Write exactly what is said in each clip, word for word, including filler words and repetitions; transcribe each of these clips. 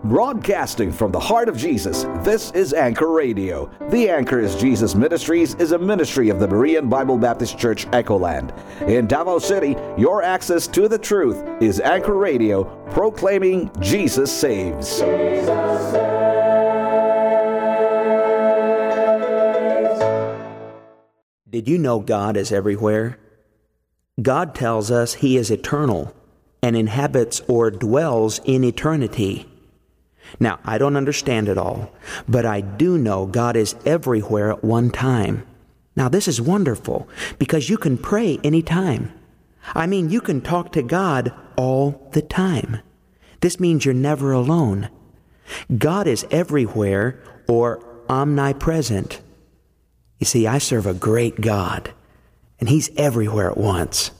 Broadcasting from the heart of Jesus, this is Anchor Radio. The Anchor is Jesus Ministries is a ministry of the Berean Bible Baptist Church, Echoland. In Davao City, your access to the truth is Anchor Radio, proclaiming Jesus saves. Jesus saves. Did you know God is everywhere? God tells us He is eternal and inhabits or dwells in eternity. Now, I don't understand it all, but I do know God is everywhere at one time. Now, this is wonderful because you can pray anytime. I mean, you can talk to God all the time. This means you're never alone. God is everywhere or omnipresent. You see, I serve a great God, and He's everywhere at once.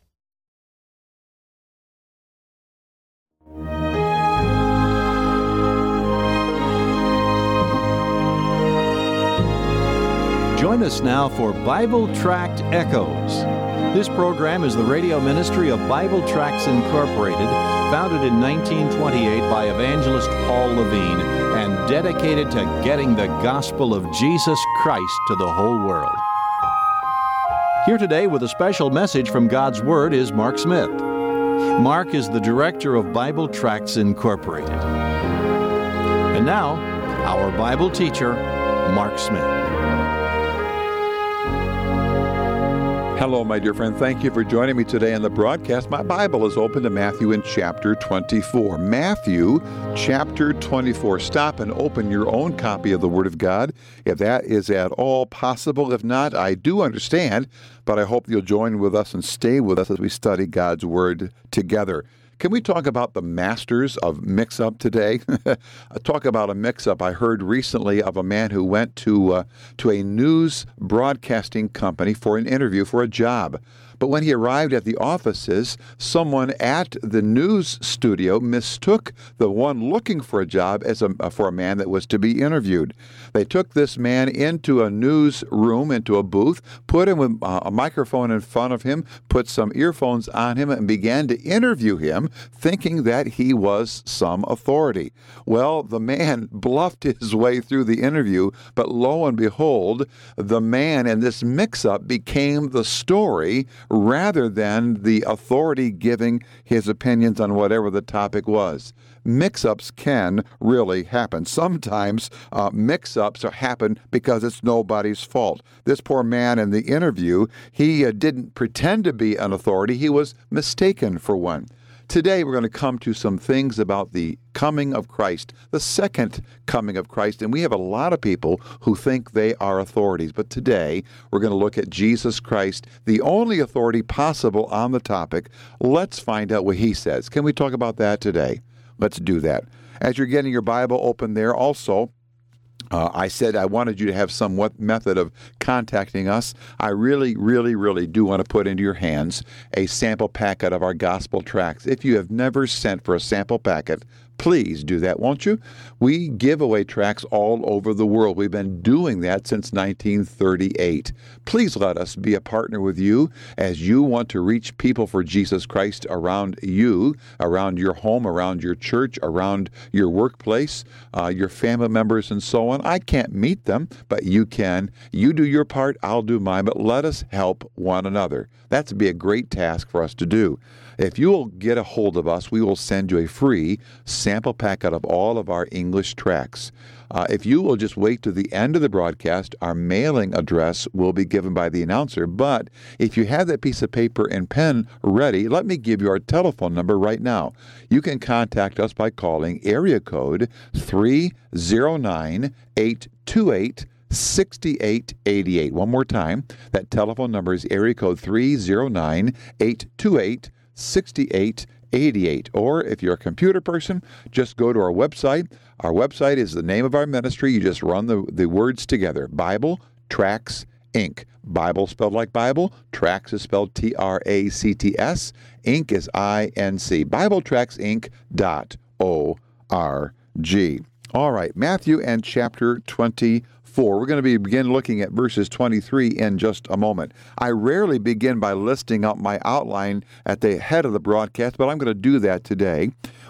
Join us now for Bible Tract Echoes. This program is the radio ministry of Bible Tracts Incorporated, founded in nineteen twenty-eight by evangelist Paul Levine, and dedicated to getting the gospel of Jesus Christ to the whole world. Here today with a special message from God's Word is Mark Smith. Mark is the director of Bible Tracts Incorporated. And now, our Bible teacher, Mark Smith. Hello, my dear friend. Thank you for joining me today on the broadcast. My Bible is open to Matthew in chapter twenty-four. Matthew chapter twenty-four. Stop and open your own copy of the Word of God, if that is at all possible. If not, I do understand, but I hope you'll join with us and stay with us as we study God's Word together. Can we talk about the masters of mix-up today? Talk about a mix-up. I heard recently of a man who went to uh, to a news broadcasting company for an interview for a job. But when he arrived at the offices, someone at the news studio mistook the one looking for a job as a, for a man that was to be interviewed. They took this man into a news room, into a booth, put him with a microphone in front of him, put some earphones on him, and began to interview him, thinking that he was some authority. Well, the man bluffed his way through the interview, but lo and behold, the man in this mix-up became the story rather than the authority giving his opinions on whatever the topic was. Mix-ups can really happen. Sometimes uh, mix-ups happen because it's nobody's fault. This poor man in the interview, he uh, didn't pretend to be an authority. He was mistaken for one. Today, we're going to come to some things about the coming of Christ, the second coming of Christ, and we have a lot of people who think they are authorities. But today, we're going to look at Jesus Christ, the only authority possible on the topic. Let's find out what He says. Can we talk about that today? Let's do that. As you're getting your Bible open there, also, Uh, I said I wanted you to have some what method of contacting us. I really, really, really do want to put into your hands a sample packet of our gospel tracts. If you have never sent for a sample packet, please do that, won't you? We give away tracts all over the world. We've been doing that since nineteen thirty-eight. Please let us be a partner with you as you want to reach people for Jesus Christ around you, around your home, around your church, around your workplace, uh, your family members, and so on. I can't meet them, but you can. You do your part, I'll do mine, but let us help one another. That's be a great task for us to do. If you will get a hold of us, we will send you a free sample packet of all of our English tracts. Uh, if you will just wait to the end of the broadcast, our mailing address will be given by the announcer. But if you have that piece of paper and pen ready, let me give you our telephone number right now. You can contact us by calling area code three oh nine, eight two eight, six eight eight eight. One more time, that telephone number is area code three oh nine, eight two eight, six eight eight eight. Or if you're a computer person, just go to our website. Our website is the name of our ministry. You just run the, the words together. Bible Tracts Incorporated. Bible spelled like Bible. Tracts is spelled T R A C T S. Inc is I N C. Bible Tracts Inc dot O R G. All right, Matthew and chapter twenty-four. We're going to be begin looking at verses twenty-three in just a moment. I rarely begin by listing out my outline at the head of the broadcast, but I'm going to do that today.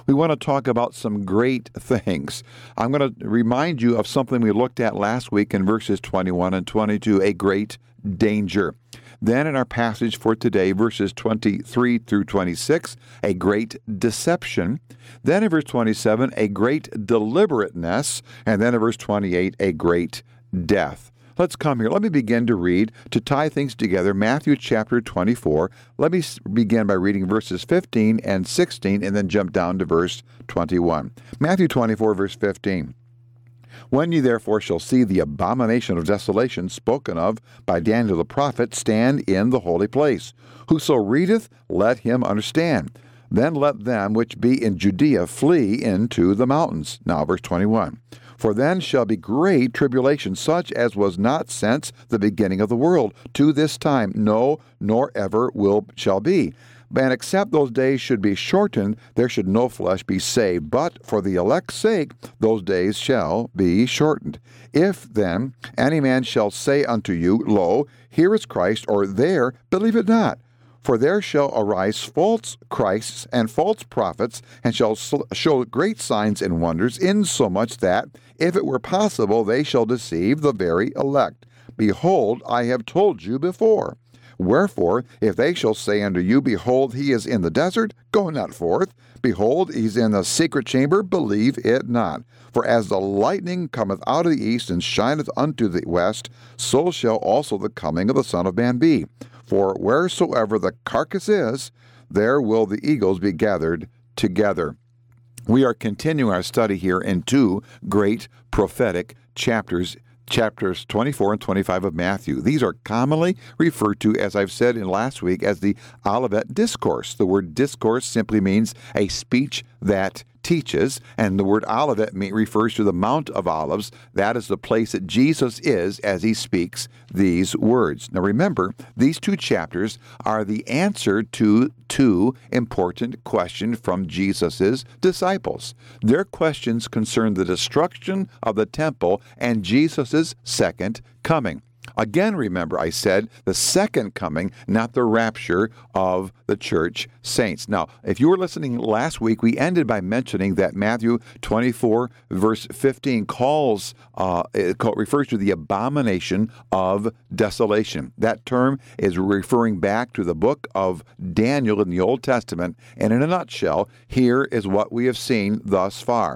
we want to talk about some great things. I'm going to remind you of something we looked at last week in verses twenty-one and twenty-two, a great danger. Then in our passage for today, verses twenty-three through twenty-six, a great deception. Then in verse twenty-seven, a great deliberateness. And then in verse twenty-eight, a great death. Let's come here. Let me begin to read, to tie things together, Matthew chapter twenty-four. Let me begin by reading verses fifteen and sixteen, and then jump down to verse twenty-one. Matthew twenty-four, verse fifteen. When ye therefore shall see the abomination of desolation spoken of by Daniel the prophet stand in the holy place, whoso readeth, let him understand. Then let them which be in Judea flee into the mountains. Now verse twenty-one. For then shall be great tribulation, such as was not since the beginning of the world, to this time, no, nor ever will shall be. And except those days should be shortened, there should no flesh be saved. But for the elect's sake, those days shall be shortened. If then any man shall say unto you, Lo, here is Christ, or there, believe it not. For there shall arise false Christs and false prophets, and shall show great signs and wonders, insomuch that, if it were possible, they shall deceive the very elect. Behold, I have told you before. Wherefore, if they shall say unto you, Behold, he is in the desert, go not forth. Behold, he is in the secret chamber, believe it not. For as the lightning cometh out of the east, and shineth unto the west, so shall also the coming of the Son of Man be. For wheresoever the carcass is, there will the eagles be gathered together. We are continuing our study here in two great prophetic chapters, chapters twenty-four and twenty-five of Matthew. These are commonly referred to, as I've said in last week, as the Olivet Discourse. The word discourse simply means a speech that teaches, and the word Olivet refers to the Mount of Olives. That is the place that Jesus is as he speaks these words. Now remember, these two chapters are the answer to two important questions from Jesus' disciples. Their questions concern the destruction of the temple and Jesus' second coming. Again, remember, I said the second coming, not the rapture of the church saints. Now, if you were listening last week, we ended by mentioning that Matthew twenty-four, verse fifteen, calls, uh, it refers to the abomination of desolation. That term is referring back to the book of Daniel in the Old Testament. And in a nutshell, here is what we have seen thus far.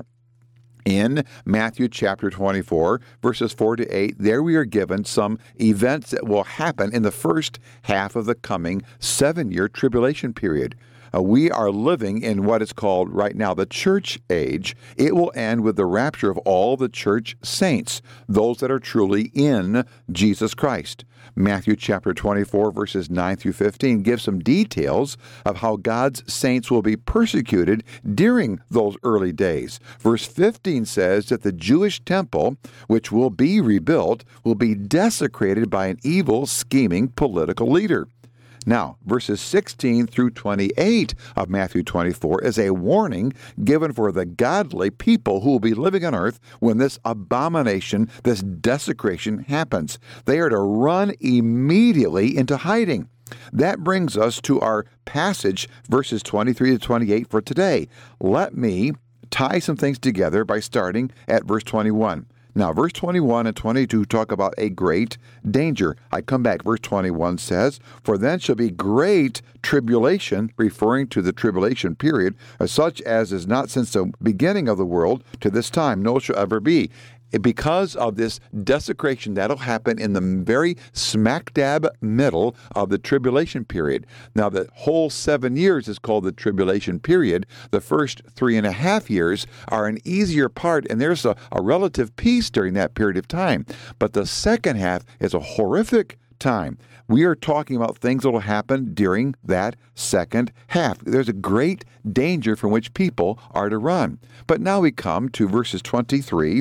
In Matthew chapter twenty-four, verses four to eight, there we are given some events that will happen in the first half of the coming seven-year tribulation period. Uh, we are living in what is called right now the church age. It will end with the rapture of all the church saints, those that are truly in Jesus Christ. Matthew chapter twenty-four, verses nine through fifteen gives some details of how God's saints will be persecuted during those early days. Verse fifteen says that the Jewish temple, which will be rebuilt, will be desecrated by an evil, scheming political leader. Now, verses sixteen through twenty-eight of Matthew twenty-four is a warning given for the godly people who will be living on earth when this abomination, this desecration happens. They are to run immediately into hiding. That brings us to our passage, verses twenty-three to twenty-eight for today. Let me tie some things together by starting at verse twenty-one. Now, verse twenty-one and twenty-two talk about a great danger. I come back. Verse twenty-one says, For then shall be great tribulation, referring to the tribulation period, such as is not since the beginning of the world to this time, no shall ever be. Because of this desecration that'll happen in the very smack dab middle of the tribulation period. Now, the whole seven years is called the tribulation period. The first three and a half years are an easier part, and there's a, a relative peace during that period of time. But the second half is a horrific time. We are talking about things that will happen during that second half. There's a great danger from which people are to run. But now we come to verses twenty-three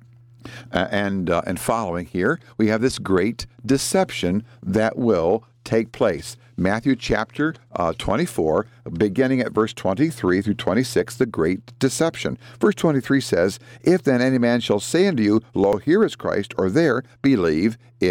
Uh, and uh, and following here, we have this great deception that will take place. Matthew chapter uh, twenty-four, beginning at verse twenty-three through twenty-six, the great deception. Verse twenty-three says, If then any man shall say unto you, Lo, here is Christ, or there, believe it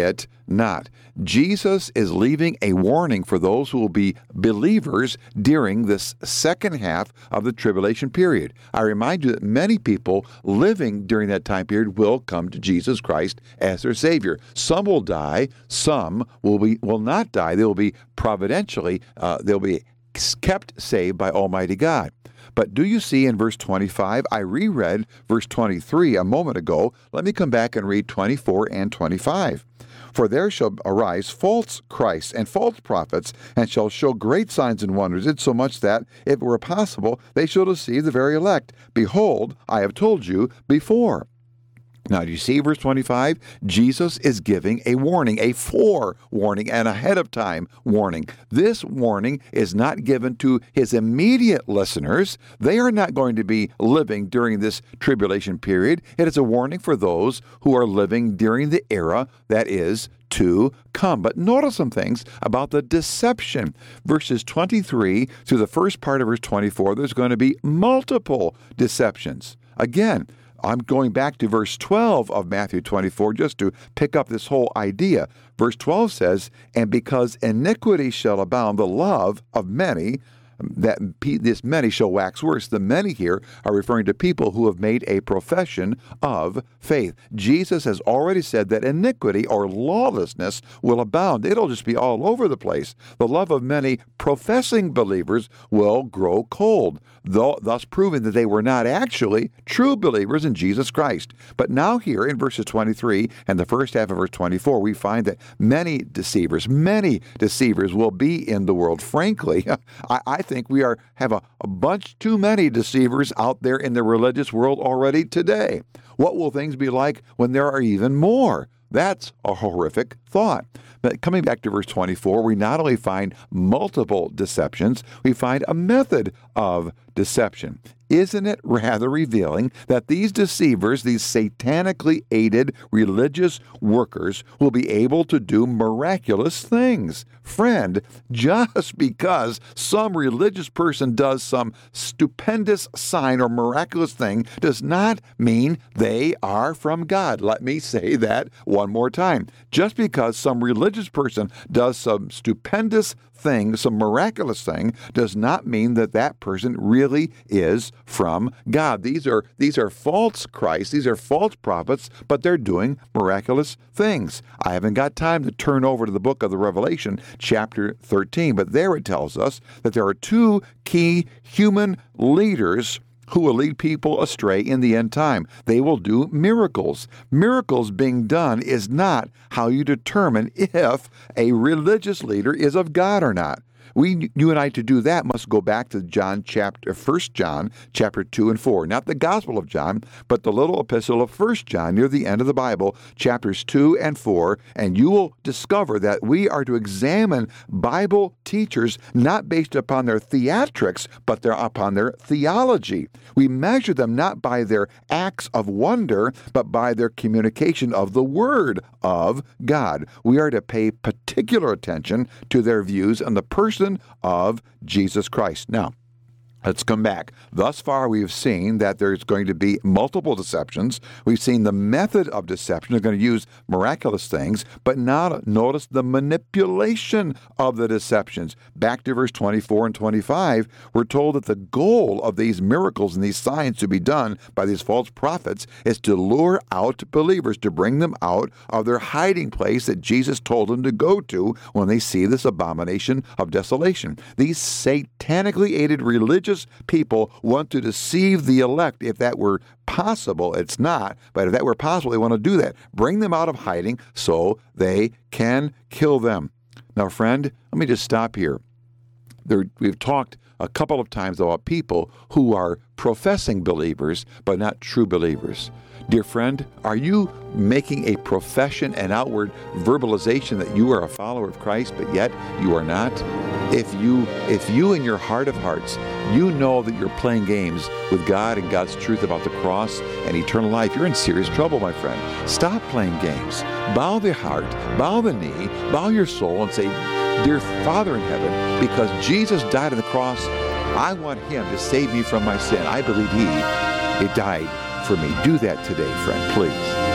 not. Jesus is leaving a warning for those who will be believers during this second half of the tribulation period. I remind you that many people living during that time period will come to Jesus Christ as their Savior. Some will die. Some will be will not die. They will be providentially, uh, they'll be kept saved by Almighty God. But do you see in verse twenty-five, I reread verse twenty-three a moment ago. Let me come back and read twenty-four and twenty-five. For there shall arise false Christs and false prophets, and shall show great signs and wonders, insomuch that, if it were possible, they shall deceive the very elect. Behold, I have told you before. Now, do you see verse twenty-five? Jesus is giving a warning, a forewarning, and ahead of time warning. This warning is not given to his immediate listeners. They are not going to be living during this tribulation period. It is a warning for those who are living during the era that is to come. But notice some things about the deception. Verses twenty-three through the first part of verse twenty-four, there's going to be multiple deceptions. Again, I'm going back to verse twelve of Matthew twenty-four just to pick up this whole idea. Verse twelve says, and because iniquity shall abound, the love of many, that this many shall wax worse. The many here are referring to people who have made a profession of faith. Jesus has already said that iniquity or lawlessness will abound. It'll just be all over the place. The love of many professing believers will grow cold, though, thus proving that they were not actually true believers in Jesus Christ. But now here in verses twenty-three and the first half of verse twenty-four, we find that many deceivers, many deceivers will be in the world. Frankly, I, I think we are have a, a bunch too many deceivers out there in the religious world already today. What will things be like when there are even more? That's a horrific thought. But coming back to verse twenty-four, we not only find multiple deceptions, we find a method of deception. Isn't it rather revealing that these deceivers, these satanically aided religious workers, will be able to do miraculous things? Friend, just because some religious person does some stupendous sign or miraculous thing does not mean they are from God. Let me say that one more time. Just because some religious person does some stupendous thing, some miraculous thing, does not mean that that person really is from God. These are these are false Christs, these are false prophets, but they're doing miraculous things. I haven't got time to turn over to the book of the Revelation, chapter thirteen, but there it tells us that there are two key human leaders who will lead people astray in the end time. They will do miracles. Miracles being done is not how you determine if a religious leader is of God or not. We, you and I, to do that, must go back to John chapter, First John, chapter two and four. Not the Gospel of John, but the little epistle of First John, near the end of the Bible, chapters two and four, and you will discover that we are to examine Bible teachers not based upon their theatrics, but their, upon their theology. We measure them not by their acts of wonder, but by their communication of the Word of God. We are to pay particular attention to their views on the person of Jesus Christ. Now, let's come back. Thus far, we have seen that there's going to be multiple deceptions. We've seen the method of deception. They're going to use miraculous things, but now notice the manipulation of the deceptions. Back to verse twenty-four and twenty-five, we're told that the goal of these miracles and these signs to be done by these false prophets is to lure out believers, to bring them out of their hiding place that Jesus told them to go to when they see this abomination of desolation. These satanically aided religious people want to deceive the elect. If that were possible, it's not, but if that were possible, they want to do that. Bring them out of hiding so they can kill them. Now, friend, let me just stop here. There, we've talked a couple of times about people who are professing believers, but not true believers. Dear friend, are you making a profession, an outward verbalization that you are a follower of Christ, but yet you are not? If you, if you in your heart of hearts, you know that you're playing games with God and God's truth about the cross and eternal life, you're in serious trouble, my friend. Stop playing games. Bow the heart, bow the knee, bow your soul and say, Dear Father in heaven, because Jesus died on the cross, I want Him to save me from my sin. I believe He, He died for me. Do that today, friend, please.